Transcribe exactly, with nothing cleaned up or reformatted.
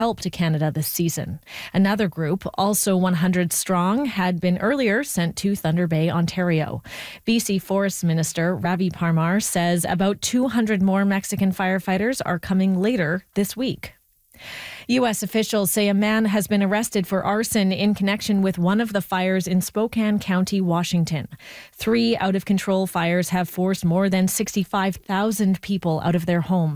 help to Canada this season. Another group, also one hundred strong, had been earlier sent to Thunder Bay, Ontario. B C Forest Minister Ravi Parmar says about two hundred more Mexican firefighters are coming later this week. U S officials say a man has been arrested for arson in connection with one of the fires in Spokane County, Washington. Three out-of-control fires have forced more than sixty-five thousand people out of their homes.